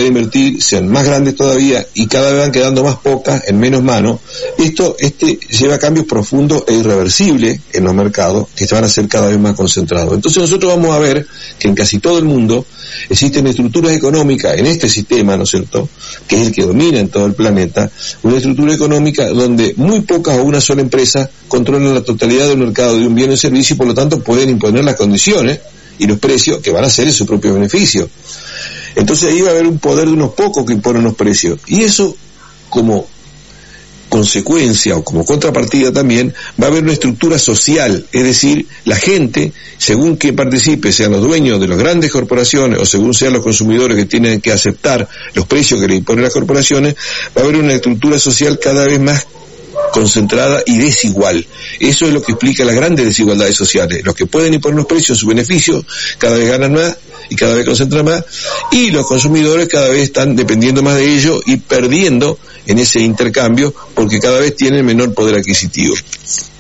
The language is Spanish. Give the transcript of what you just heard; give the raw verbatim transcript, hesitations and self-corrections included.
poder invertir sean más grandes todavía y cada vez van quedando más pocas en menos manos, esto este lleva a cambios profundos e irreversibles en los mercados que se van a hacer cada vez más concentrados. Entonces nosotros vamos a ver que en casi todo el mundo existen estructuras económicas en este sistema, ¿no es cierto?, que es el que domina en todo el planeta, una estructura económica donde muy pocas o una sola empresa controlan la totalidad del mercado de un bien o servicio y por lo tanto pueden imponer las condiciones y los precios que van a ser en su propio beneficio. Entonces ahí va a haber un poder de unos pocos que imponen los precios, y eso como consecuencia o como contrapartida también va a haber una estructura social, es decir, la gente, según que participe, sean los dueños de las grandes corporaciones o según sean los consumidores que tienen que aceptar los precios que le imponen las corporaciones, va a haber una estructura social cada vez más concentrada y desigual. Eso es lo que explica las grandes desigualdades sociales. Los que pueden imponer los precios, su beneficio, cada vez ganan más y cada vez concentran más, y los consumidores cada vez están dependiendo más de ellos y perdiendo en ese intercambio porque cada vez tienen menor poder adquisitivo.